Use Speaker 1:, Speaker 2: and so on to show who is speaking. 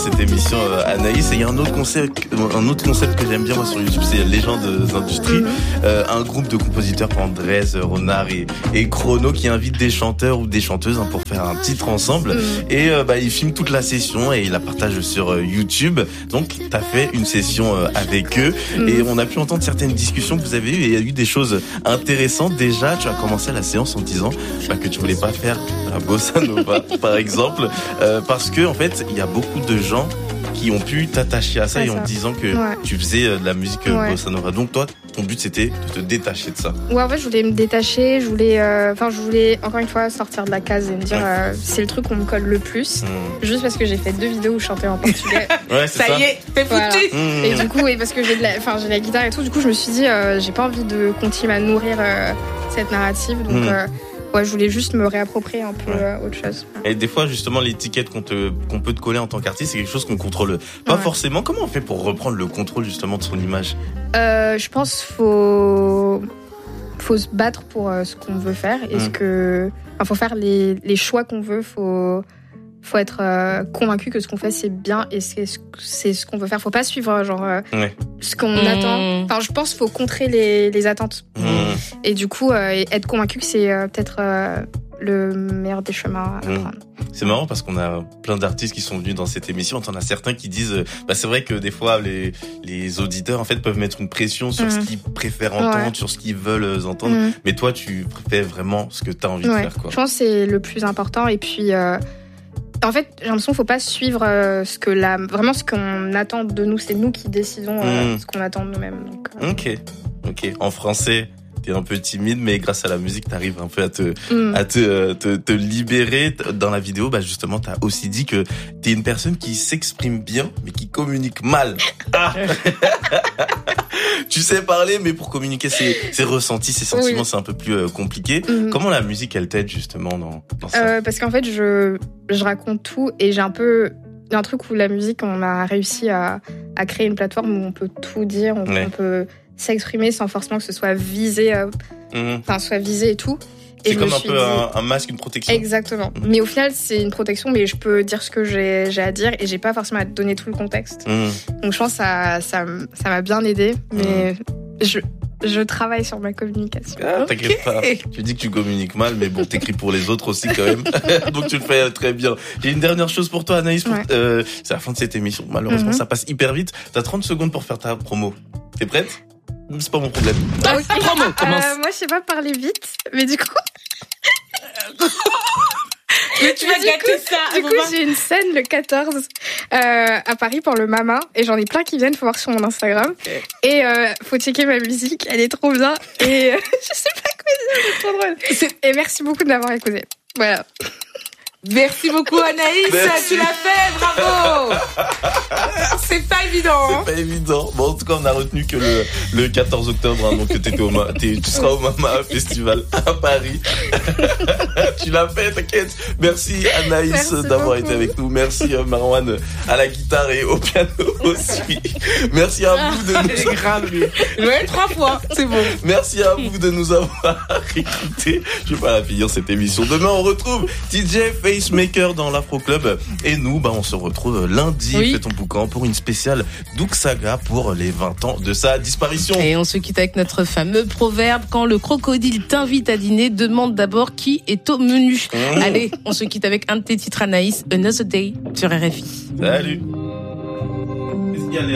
Speaker 1: cette émission, Anaïs. Et il y a un autre concept que j'aime bien moi sur YouTube, c'est Légendes d'Industrie. Un groupe de compositeurs, Andrés, Renard et Chrono, qui invitent des chanteurs ou des chanteuses pour faire un titre ensemble. Et ils filment toute la session et ils la partagent sur YouTube. Donc, t'as fait une session avec eux et on a pu entendre certaines discussions que vous avez eues et il y a eu des choses intéressantes. Déjà, tu as commencé la séance en disant que tu voulais pas faire la bossa nova, par exemple, parce que en fait, il y a beaucoup de gens qui ont pu t'attacher à ça et en disant que tu faisais de la musique bossa nova. Donc toi, ton but c'était de te détacher de ça.
Speaker 2: Ouais, en fait, je voulais me détacher, je voulais encore une fois sortir de la case et me dire c'est le truc qu'on me colle le plus. Juste parce que j'ai fait 2 vidéos où je chantais en portugais.
Speaker 3: ça y est, t'es foutu.
Speaker 2: Et du coup, parce que j'ai la guitare et tout, du coup, je me suis dit j'ai pas envie de continuer à nourrir cette narrative, donc. Ouais, je voulais juste me réapproprier un peu autre chose.
Speaker 1: Et des fois, justement, l'étiquette qu'on peut te coller en tant qu'artiste, c'est quelque chose qu'on contrôle pas forcément. Comment on fait pour reprendre le contrôle, justement, de son image ?
Speaker 2: Je pense faut se battre pour ce qu'on veut faire. Faut faire les choix qu'on veut. Faut être convaincu que ce qu'on fait c'est bien et c'est ce qu'on veut faire. Faut pas suivre ce qu'on attend. Enfin, je pense qu'il faut contrer les attentes. Et du coup, être convaincu que c'est peut-être le meilleur des chemins à prendre.
Speaker 1: C'est marrant parce qu'on a plein d'artistes qui sont venus dans cette émission. T'en as certains qui disent, c'est vrai que des fois les auditeurs en fait peuvent mettre une pression sur ce qu'ils préfèrent entendre, sur ce qu'ils veulent entendre. Mais toi, tu fais vraiment ce que t'as envie de faire, quoi.
Speaker 2: Je pense que c'est le plus important. Et puis en fait, j'ai l'impression qu'il faut pas suivre vraiment ce qu'on attend de nous. C'est nous qui décidons ce qu'on attend de nous-mêmes. Donc,
Speaker 1: Ok. En français, t'es un peu timide, mais grâce à la musique, t'arrives un peu à te libérer. Dans la vidéo, justement, t'as aussi dit que t'es une personne qui s'exprime bien, mais qui communique mal. Tu sais parler, mais pour communiquer ses ressentis, ses sentiments, c'est un peu plus compliqué. Comment la musique, elle t'aide justement dans ça ?
Speaker 2: Parce qu'en fait, je raconte tout et j'ai un truc où la musique, on a réussi à créer une plateforme où on peut tout dire, on peut s'exprimer sans forcément que ce soit visé, et tout.
Speaker 1: C'est comme un peu un masque, une protection.
Speaker 2: Exactement. Mais au final, c'est une protection, mais je peux dire ce que j'ai à dire et j'ai pas forcément à te donner tout le contexte. Donc je pense que ça m'a bien aidé, mais je travaille sur ma communication.
Speaker 1: T'inquiète pas. Tu dis que tu communiques mal, mais bon, t'écris pour les autres aussi quand même. Donc tu le fais très bien. J'ai une dernière chose pour toi, Anaïs. C'est la fin de cette émission. Malheureusement, ça passe hyper vite. T'as 30 secondes pour faire ta promo. T'es prête ? C'est pas mon problème.
Speaker 3: Promo, commence.
Speaker 2: Moi, je sais pas parler vite, mais du coup...
Speaker 3: Mais tu vas gâter ça.
Speaker 2: Du coup, j'ai une scène le 14 à Paris pour le Mama et j'en ai plein qui viennent, faut voir sur mon Instagram. Et faut checker ma musique, elle est trop bien. Et je sais pas quoi dire, c'est trop drôle. Et merci beaucoup de l'avoir écouté. Voilà.
Speaker 3: Merci beaucoup Anaïs, tu l'as fait, bravo. C'est pas évident.
Speaker 1: C'est pas évident. Bon, en tout cas, on a retenu que le 14 octobre, donc tu seras au Mama Festival à Paris. Tu l'as fait, t'inquiète. Merci Anaïs d'avoir été avec nous. Merci Marwan à la guitare et au piano aussi. Merci à vous de nous.
Speaker 3: C'est grave lui. Ouais, 3 fois, c'est bon.
Speaker 1: Merci à vous de nous avoir écoutés. Je vais pas la finir cette émission. Demain, on retrouve DJ Facemaker dans l'Afro Club. Et nous, on se retrouve lundi, Fais ton boucan, pour une spéciale Douk Saga pour les 20 ans de sa disparition.
Speaker 3: Et on se quitte avec notre fameux proverbe: quand le crocodile t'invite à dîner, demande d'abord qui est au menu. Allez, on se quitte avec un de tes titres, Anaïs, Another Day sur RFI.
Speaker 1: Salut. Qu'est-ce qu'il y a, Léa ?